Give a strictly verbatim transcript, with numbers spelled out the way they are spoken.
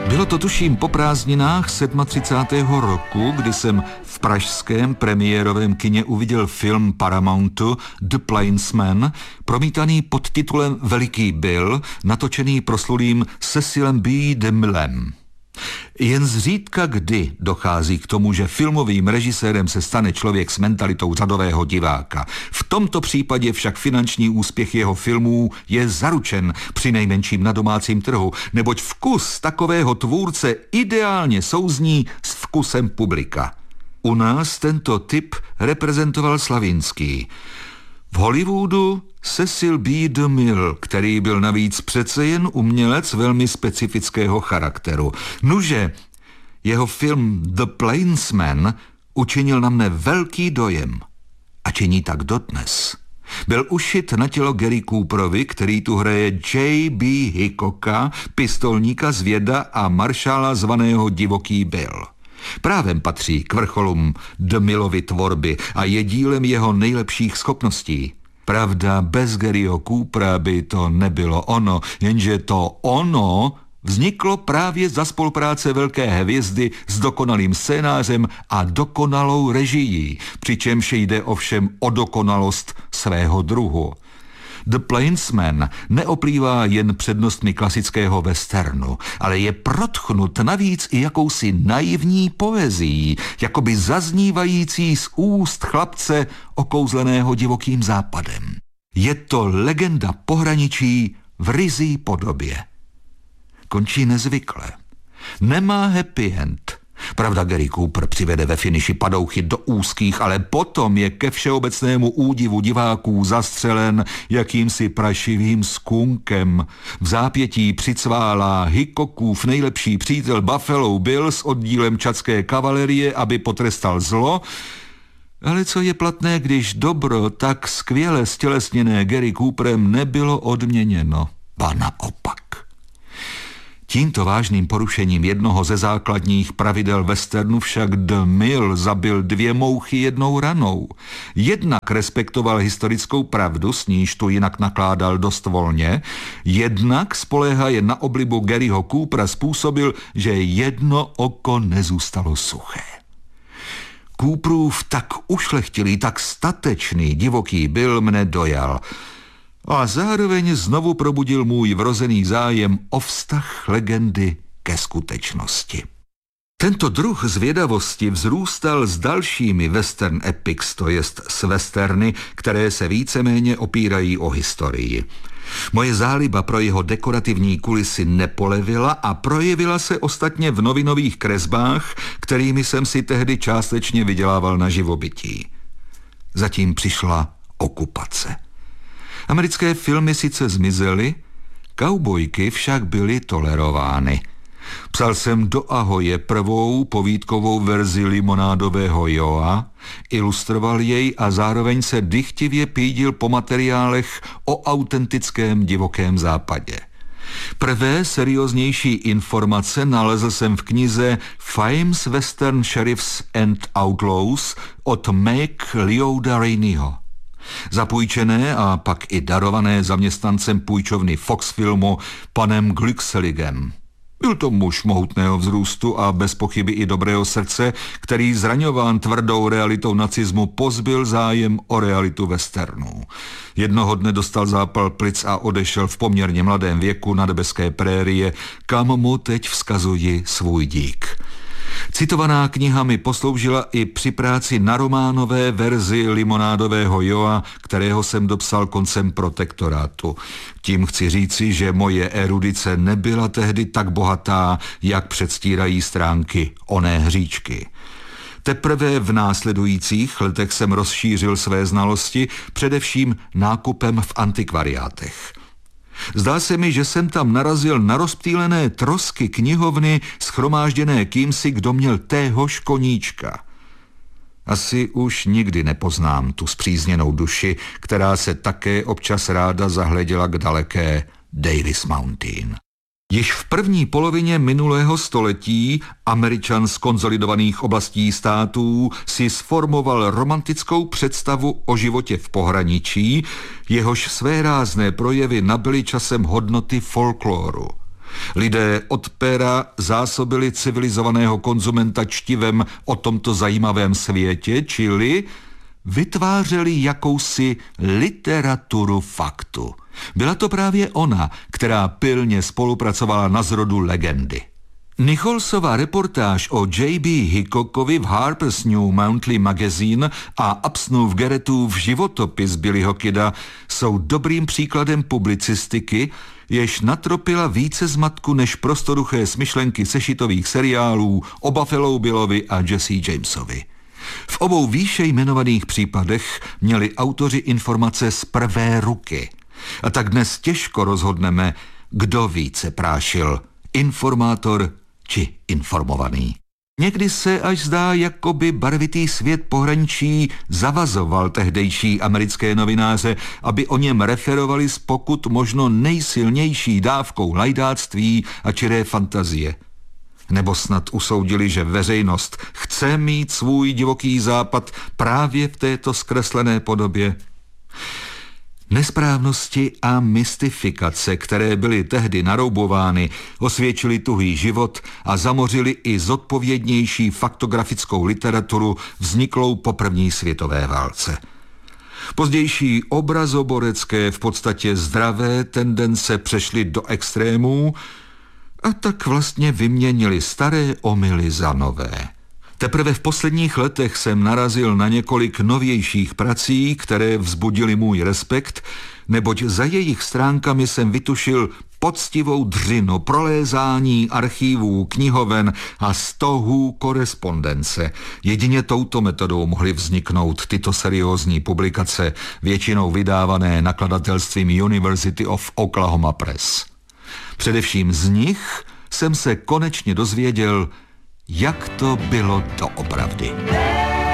Bylo to tuším po prázdninách třicátého sedmého roku, kdy jsem v pražském premiérovém kině uviděl film Paramountu The Plainsman, promítaný pod titulem Veliký Bill, natočený proslulým Cecilem B. DeMillem. Jen zřídka kdy dochází k tomu, že filmovým režisérem se stane člověk s mentalitou řadového diváka. V tomto případě však finanční úspěch jeho filmů je zaručen přinejmenším na domácím trhu, neboť vkus takového tvůrce ideálně souzní s vkusem publika. U nás tento typ reprezentoval Slavinský. V Hollywoodu Cecil B. DeMille, který byl navíc přece jen umělec velmi specifického charakteru. Nuže, jeho film The Plainsman učinil na mne velký dojem a činí tak dodnes. Byl ušit na tělo Gary Cooperovi, který tu hraje J B. Hickocka, pistolníka z Věda a maršála zvaného Divoký Bill. Právem patří k vrcholům DeMillovy tvorby a je dílem jeho nejlepších schopností. Pravda, bez Garyho Coopera by to nebylo ono, jenže to ono vzniklo právě za spolupráce velké hvězdy s dokonalým scénářem a dokonalou režií, přičemž jde ovšem o dokonalost svého druhu. The Plainsman neoplývá jen přednostmi klasického westernu, ale je protchnut navíc i jakousi naivní poezií, jakoby zaznívající z úst chlapce okouzleného divokým západem. Je to legenda pohraničí v ryzí podobě. Končí nezvykle. Nemá happy end. Pravda, Gary Cooper přivede ve finiši padouchy do úzkých, ale potom je ke všeobecnému údivu diváků zastřelen jakýmsi prašivým skunkem. V zápětí přicválá Hickockův nejlepší přítel Buffalo Bill s oddílem čadské kavalerie, aby potrestal zlo, ale co je platné, když dobro tak skvěle stělesněné Gary Cooperem nebylo odměněno, ba naopak. Tímto vážným porušením jednoho ze základních pravidel westernu však DeMille zabil dvě mouchy jednou ranou. Jednak respektoval historickou pravdu, s níž tu jinak nakládal dost volně, jednak spoléhaje na oblibu Garyho Coopera způsobil, že jedno oko nezůstalo suché. Cooperův tak ušlechtilý, tak statečný Divoký Bill mne dojal a zároveň znovu probudil můj vrozený zájem o vztah legendy ke skutečnosti. Tento druh zvědavosti vzrůstal s dalšími western epics, to jest s westerny, které se víceméně opírají o historii. Moje záliba pro jeho dekorativní kulisy nepolevila a projevila se ostatně v novinových kresbách, kterými jsem si tehdy částečně vydělával na živobytí. Zatím přišla okupace. Americké filmy sice zmizely, kaubojky však byly tolerovány. Psal jsem do Ahoje prvou povídkovou verzi Limonádového Joa, ilustroval jej a zároveň se dychtivě pídil po materiálech o autentickém divokém západě. Prvé serióznější informace nalezl jsem v knize Famous Western Sheriffs and Outlaws od Meg Leoda Raineyho. Zapůjčené a pak i darované zaměstnancem půjčovny Fox Filmu panem Glückseligem. Byl to muž mohutného vzrůstu a bez pochyby i dobrého srdce, který zraňován tvrdou realitou nacismu pozbyl zájem o realitu westernů. Jednoho dne dostal zápal plic a odešel v poměrně mladém věku na nebeské prérie, kam mu teď vzkazuji svůj dík. Citovaná kniha mi posloužila i při práci na románové verzi Limonádového Joa, kterého jsem dopsal koncem protektorátu. Tím chci říci, že moje erudice nebyla tehdy tak bohatá, jak předstírají stránky oné hříčky. Teprve v následujících letech jsem rozšířil své znalosti, především nákupem v antikvariátech. Zdá se mi, že jsem tam narazil na rozptýlené trosky knihovny shromážděné kýmsi, kdo měl téhož koníčka. Asi už nikdy nepoznám tu spřízněnou duši, která se také občas ráda zahleděla k daleké Davis Mountain. Již v první polovině minulého století Američan z konsolidovaných oblastí států si sformoval romantickou představu o životě v pohraničí, jehož své rázné projevy nabyly časem hodnoty folkloru. Lidé od péra zásobili civilizovaného konzumenta čtivem o tomto zajímavém světě, čili vytvářeli jakousi literaturu faktu. Byla to právě ona, která pilně spolupracovala na zrodu legendy. Nicholsova reportáž o J B Hickockovi v Harper's New Monthly Magazine a Absnův Garrettův životopis Billyho Kida jsou dobrým příkladem publicistiky, jež natropila více zmatku než prostoduché smyšlenky sešitových seriálů o Buffalo Billovi a Jesse Jamesovi. V obou výše jmenovaných případech měli autoři informace z prvé ruky. A tak dnes těžko rozhodneme, kdo více prášil, informátor či informovaný. Někdy se až zdá, jako by barvitý svět pohraničí zavazoval tehdejší americké novináře, aby o něm referovali s pokud možno nejsilnější dávkou lajdáctví a čiré fantazie. Nebo snad usoudili, že veřejnost chce mít svůj divoký západ právě v této zkreslené podobě. Nesprávnosti a mystifikace, které byly tehdy naroubovány, osvědčily tuhý život a zamořili i zodpovědnější faktografickou literaturu vzniklou po první světové válce. Pozdější obrazoborecké, v podstatě zdravé tendence přešly do extrémů a tak vlastně vyměnili staré omyly za nové. Teprve v posledních letech jsem narazil na několik novějších prací, které vzbudily můj respekt, neboť za jejich stránkami jsem vytušil poctivou dřinu prolézání archívů, knihoven a stohů korespondence. Jedině touto metodou mohly vzniknout tyto seriózní publikace, většinou vydávané nakladatelstvím University of Oklahoma Press. Především z nich jsem se konečně dozvěděl, jak to bylo doopravdy.